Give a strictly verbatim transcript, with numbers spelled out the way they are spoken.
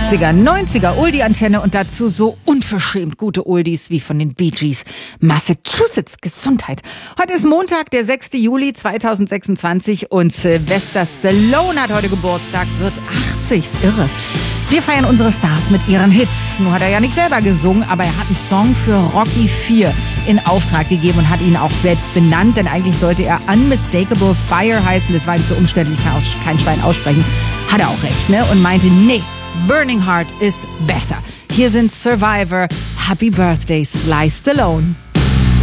achtziger, neunziger Oldie-Antenne und dazu so unverschämt gute Oldies wie von den Bee Gees. Massachusetts, Gesundheit. Heute ist Montag, der sechster Juli zweitausendsechsundzwanzig und Sylvester Stallone hat heute Geburtstag, wird achtzig, ist irre. Wir feiern unsere Stars mit ihren Hits. Nur hat er ja nicht selber gesungen, aber er hat einen Song für Rocky vier in Auftrag gegeben und hat ihn auch selbst benannt, denn eigentlich sollte er Unmistakable Fire heißen. Das war ihm zu umständlich, kann auch kein Schwein aussprechen. Hat er auch recht, ne? Und meinte, nee, Burning Heart ist besser. Hier sind Survivor, Happy Birthday, Sly Stallone.